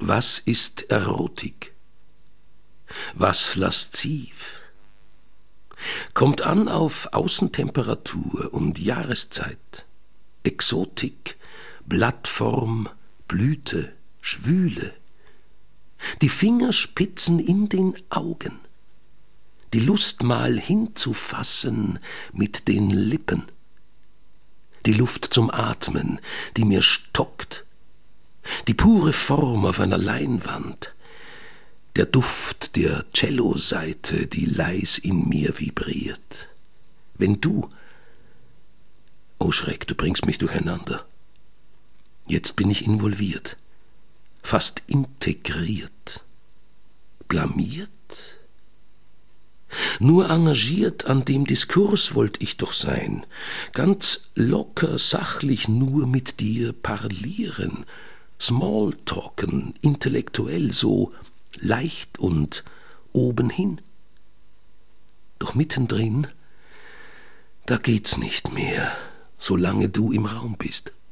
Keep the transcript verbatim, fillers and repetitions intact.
Was ist Erotik? Was lasziv? Kommt an auf Außentemperatur und Jahreszeit, Exotik, Blattform, Blüte, Schwüle, die Fingerspitzen in den Augen, die Lust mal hinzufassen mit den Lippen, die Luft zum Atmen, die mir stockt, die pure Form auf einer Leinwand, der Duft der Cellosaite, die leis in mir vibriert. Wenn du, oh Schreck, du bringst mich durcheinander. Jetzt bin ich involviert, fast integriert, blamiert? Nur engagiert an dem Diskurs wollt ich doch sein, ganz locker, sachlich nur mit dir parlieren, Smalltalken, intellektuell, so leicht und obenhin. Doch mittendrin, da geht's nicht mehr, solange du im Raum bist.